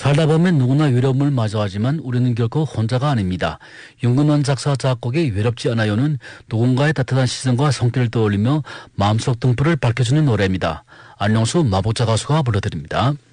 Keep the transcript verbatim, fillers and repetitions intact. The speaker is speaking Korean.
살다 보면 누구나 외로움을 마주하지만 우리는 결코 혼자가 아닙니다. 윤근원 작사 작곡의 외롭지 않아요는 누군가의 따뜻한 시선과 손길을 떠올리며 마음속 등불을 밝혀주는 노래입니다. 안녕수 마복자 가수가 불러드립니다.